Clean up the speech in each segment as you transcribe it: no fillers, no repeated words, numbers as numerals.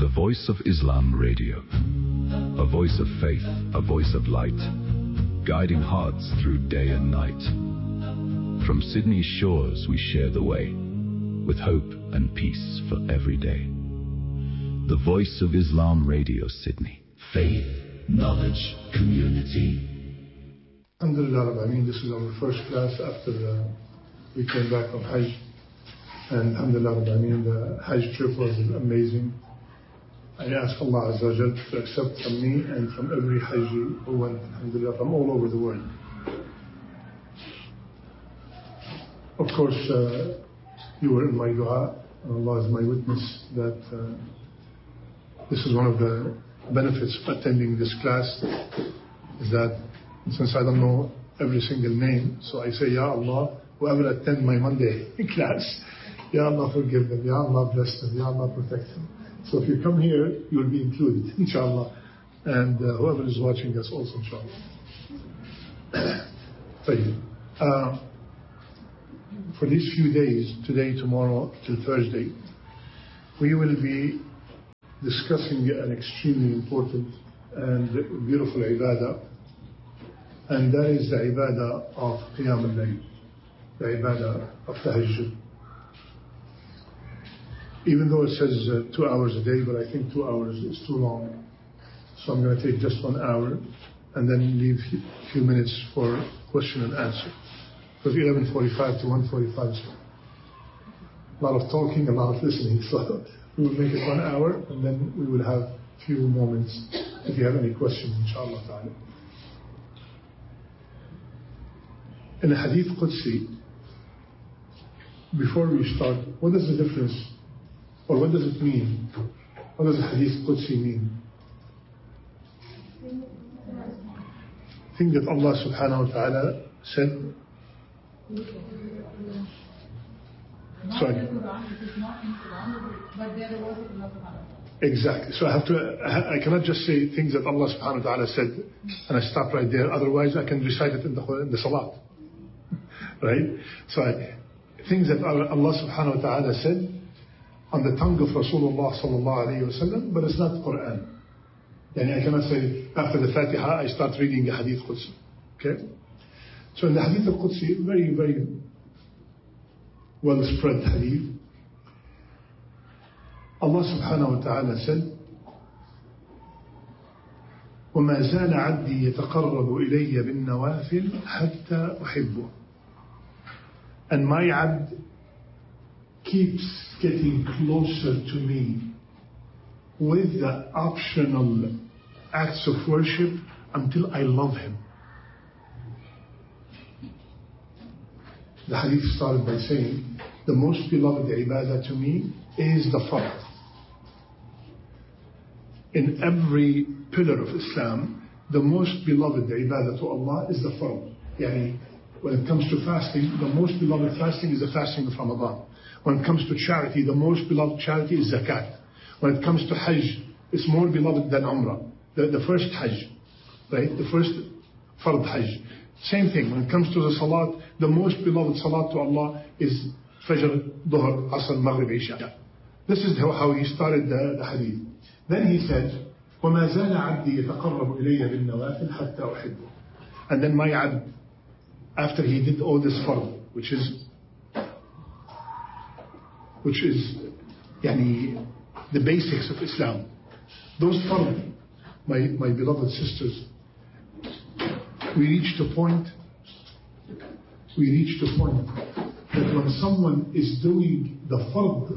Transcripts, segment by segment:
The Voice of Islam Radio. A voice of faith, a voice of light, guiding hearts through day and night. From Sydney's shores we share the way, with hope and peace for every day. The Voice of Islam Radio, Sydney. Faith, knowledge, community. Alhamdulillah, this is our first class after we came back from Hajj. And Alhamdulillah, the Hajj trip was amazing. I ask Allah Azza wa Jal to accept from me and from every Hajji who went, Alhamdulillah, from all over the world. Of course, you were in my dua, and Allah is my witness that this is one of the benefits of attending this class, is that since I don't know every single name, so I say, Ya Allah, whoever attend my Monday class, Ya Allah forgive them, Ya Allah bless them, Ya Allah protect them. So if you come here, you will be included, inshallah. And whoever is watching us also, inshallah. For these few days, today, tomorrow, till Thursday, we will be discussing an extremely important and beautiful ibadah, and that is the ibadah of Qiyam al-Layl, the ibadah of Tahajjud. Even though it says 2 hours a day, but I think 2 hours is too long. So I'm going to take just 1 hour and then leave a few minutes for question and answer. Because 11:45 to 1:45 is a lot of talking, a lot of listening. So we will make it 1 hour and then we will have a few moments if you have any questions, inshallah ta'ala. In the Hadith Qudsi, before we start, what is the difference? Or what does it mean? What does Hadith Qudsi mean? Thing that Allah subhanahu wa ta'ala said. Sorry. Exactly. So I cannot just say things that Allah subhanahu wa ta'ala said and I stop right there. Otherwise I can recite it in the salat. Right? So things that Allah subhanahu wa ta'ala said on the tongue of Rasulullah sallallahu alayhi wa sallam, but it's not Quran. Yani I cannot say after the Fatiha I start reading the Hadith Qudsi. Okay? So in the Hadith al-Qudsi, very, very well spread Hadith, Allah subhanahu wa ta'ala said, وَمَا زَالَ عَبْدِي يَتَقَرَّبُ إِلَيَّ بِالنَّوَافِلِ حَتَّى أُحِبُّهُ. And my abd keeps getting closer to me with the optional acts of worship until I love him. The hadith started by saying, the most beloved ibadah to me is the fard. In every pillar of Islam, the most beloved ibadah to Allah is the fard. Yani, when it comes to fasting, the most beloved fasting is the fasting of Ramadan. When it comes to charity, the most beloved charity is zakat. When it comes to Hajj, it's more beloved than Umrah. The first Hajj, right? The first Fard Hajj. Same thing. When it comes to the Salat, the most beloved Salat to Allah is Fajr, Dhuhr, Asr, Maghrib, Isha. This is how he started the Hadith. Then he said, وَمَا زَالَ عَبْدِي يَتَقَرَّبُ إِلَيَّ بِالنَّوَافِلِ حَتَّى أُحِبُّهُ. And then my abd, after he did all this Fard, which is yani, the basics of Islam. Those fard, my beloved sisters, we reached a point that when someone is doing the fard,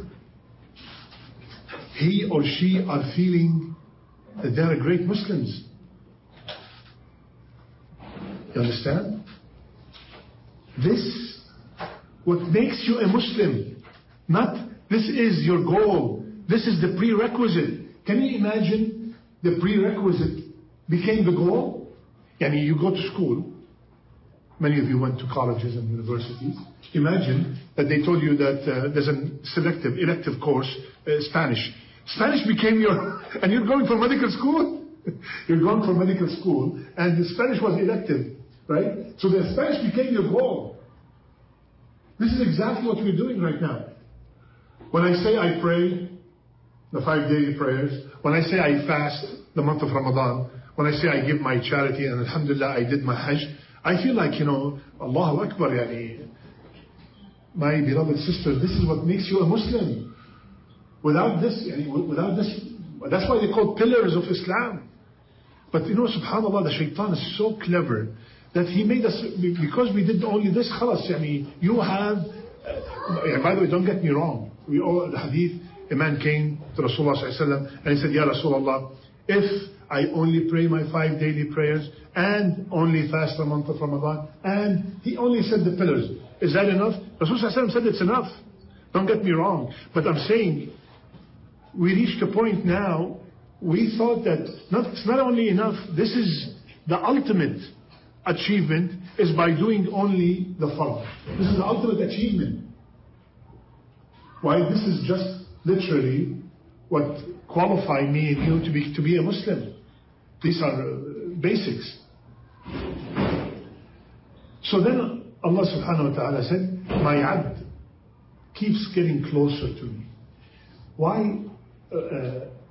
he or she are feeling that they are great Muslims. You understand? This, what makes you a Muslim. Not, this is your goal. This is the prerequisite. Can you imagine the prerequisite became the goal? Yani you go to school. Many of you went to colleges and universities. Imagine that they told you that there's a elective course, Spanish. Spanish became your, and you're going for medical school. You're going for medical school, and the Spanish was elective, right? So the Spanish became your goal. This is exactly what we're doing right now. When I say I pray, the 5 daily prayers, when I say I fast the month of Ramadan, when I say I give my charity and alhamdulillah I did my Hajj, I feel like, Allahu Akbar, yani, my beloved sisters, this is what makes you a Muslim. Without this, that's why they call pillars of Islam. But subhanAllah, the shaitan is so clever that he made us, because we did only this, khalas, you have, by the way, don't get me wrong, the hadith, a man came to Rasulullah and he said, Ya Rasulullah, if I only pray my 5 daily prayers and only fast the month of Ramadan, and he only said the pillars, is that enough? Rasulullah said it's enough. Don't get me wrong. But I'm saying, we reached a point now, we thought that it's not only enough, this is the ultimate achievement, is by doing only the fard. This is the ultimate achievement. Why? This is just literally what qualify me and you to be a Muslim. These are basics. So then Allah subhanahu wa ta'ala said, my abd keeps getting closer to me. Why